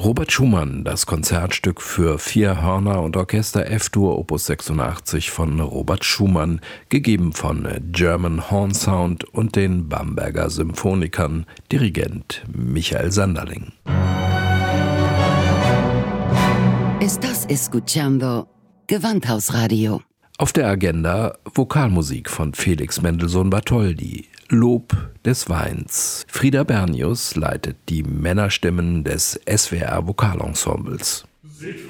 Robert Schumann, das Konzertstück für 4 Hörner und Orchester F-Dur Opus 86 von Robert Schumann, gegeben von German Horn Sound und den Bamberger Symphonikern, Dirigent Michael Sanderling. Estás escuchando Gewandhausradio. Auf der Agenda Vokalmusik von Felix Mendelssohn-Bartholdy, Lob des Weins. Frieda Bernius leitet die Männerstimmen des SWR Vokalensembles.